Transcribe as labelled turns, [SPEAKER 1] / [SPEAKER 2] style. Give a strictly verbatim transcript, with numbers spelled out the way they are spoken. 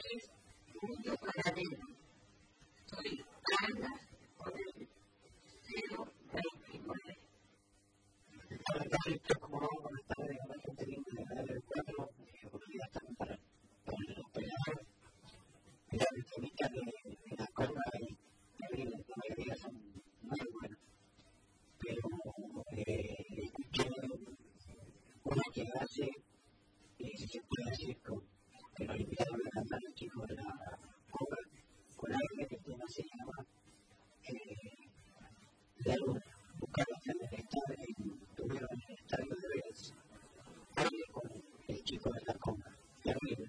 [SPEAKER 1] es punto paralelo. Soy alas por el cero veintinueve.
[SPEAKER 2] La verdad es que como vamos a estar en la gente linda del cuatro, ya están para el operador. La mecánica de la curva y la mayoría son muy buenas. Pero eh, escuché una que hace, y si se puede decir, que lo limitaron a cantar el chico de la obra, con algo que el tema se llama